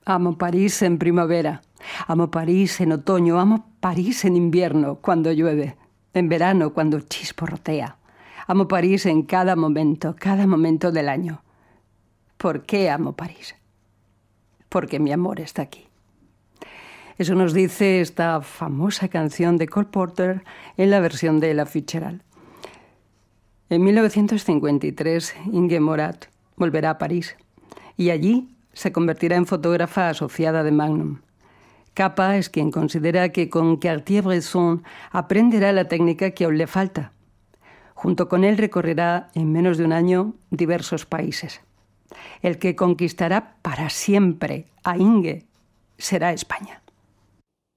Amo París en primavera, amo París en otoño, amo París en invierno, cuando llueve, en verano, cuando chisporrotea. Amo París en cada momento del año. ¿Por qué amo París? Porque mi amor está aquí. Eso nos dice esta famosa canción de Cole Porter en la versión de Ella Fitzgerald. En 1953, Inge Morat volverá a París y allí se convertirá en fotógrafa asociada de Magnum. Capa es quien considera que con Cartier-Bresson aprenderá la técnica que aún le falta. Junto con él recorrerá en menos de un año diversos países. El que conquistará para siempre a Inge será España.